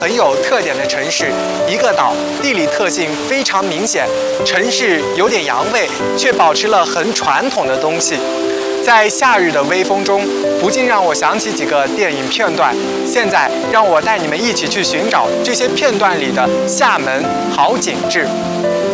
很有特点的城市，一个岛，地理特性非常明显，城市有点洋味，却保持了很传统的东西。在夏日的微风中，不禁让我想起几个电影片段。现在，让我带你们一起去寻找这些片段里的厦门好景致。